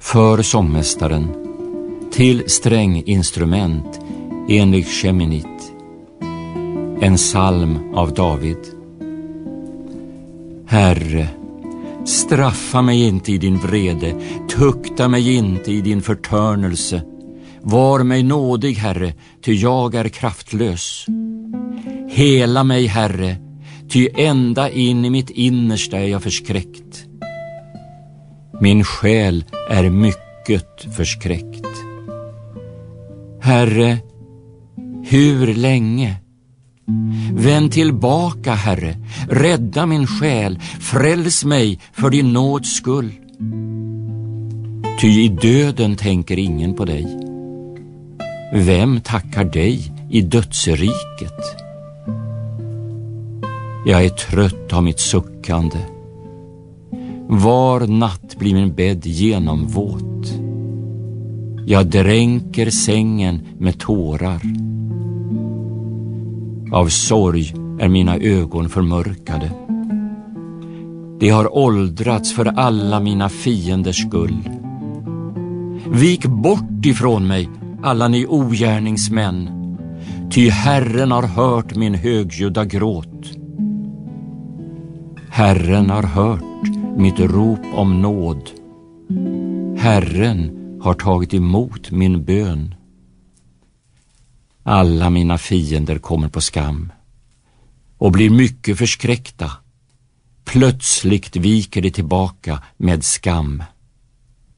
För sångmästaren, till stränginstrument enligt Sheminit, en psalm av David. Herre, straffa mig inte i din vrede, tukta mig inte i din förtörnelse. Var mig nådig, Herre, ty jag är kraftlös. Hela mig, Herre, ty ända in i mitt innersta är jag förskräckt. Min själ är mycket förskräckt. Herre, hur länge? Vänd tillbaka, Herre, rädda min själ, fräls mig för din nåds skull. Ty i döden tänker ingen på dig. Vem tackar dig i dödsriket? Jag är trött av mitt suckande. Var natt blir min bädd genomvåt. Jag dränker sängen med tårar. Av sorg är mina ögon förmörkade. De har åldrats för alla mina fienders skull. Vik bort ifrån mig, alla ni ogärningsmän, ty Herren har hört min högljudda gråt. Herren har hört mitt rop om nåd. Herren har tagit emot min bön. Alla mina fiender kommer på skam och blir mycket förskräckta. Plötsligt viker de tillbaka med skam.